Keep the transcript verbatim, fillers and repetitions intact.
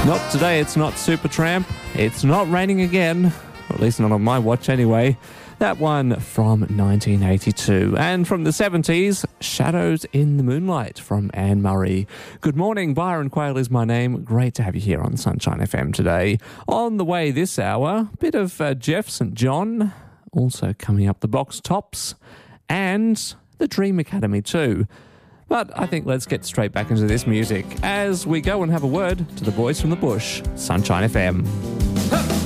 Not today, it's not Supertramp. It's not raining again. Or at least not on my watch anyway. That one from nineteen eighty-two. And from the seventies, Shadows in the Moonlight from Anne Murray. Good morning, Byron Quayle is my name. Great to have you here on Sunshine F M today. On the way this hour, bit of uh, Jeff Saint John, also coming up the Box Tops, and the Dream Academy too. But I think let's get straight back into this music as we go and have a word to the boys from the bush, Sunshine F M.